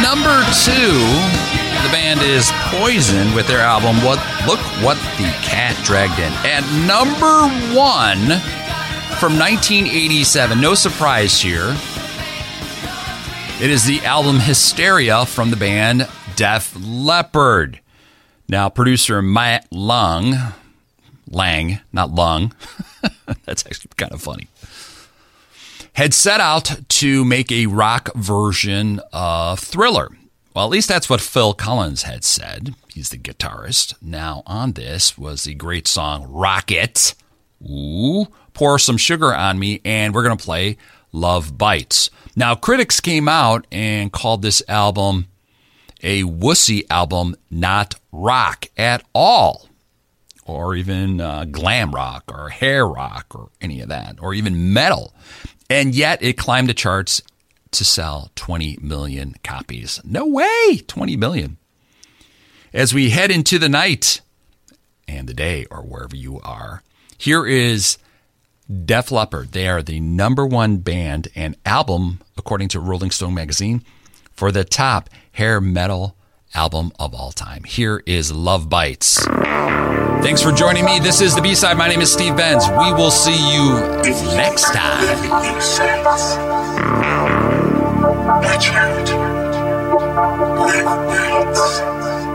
number 2, the band is Poison with their album Look What the Cat Dragged In. At number 1 from 1987, no surprise here, it is the album Hysteria from the band Def Leppard. Now, producer Matt Lang, not Lung, that's actually kind of funny, had set out to make a rock version of Thriller. Well, at least that's what Phil Collins had said. He's the guitarist. Now, on this was the great song Rocket, Ooh, Pour Some Sugar on Me, and we're going to play Love Bites. Now, critics came out and called this album a wussy album, not rock at all, or even glam rock or hair rock or any of that, or even metal. And yet it climbed the charts to sell 20 million copies. No way, 20 million. As we head into the night and the day, or wherever you are, here is Def Leppard. They are the number 1 band and album, according to Rolling Stone magazine, for the top hair metal album of all time. Here is Love Bites. Thanks for joining me. This is The B-Side. My name is Steve Benz. We will see you next time. Watch out. Love Bites.